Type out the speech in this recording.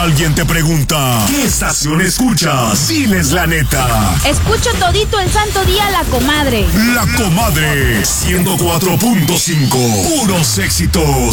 Alguien te pregunta, ¿qué estación escuchas? Diles la neta. Escucho todito el santo día La Comadre. La Comadre, 104.5, puros éxitos.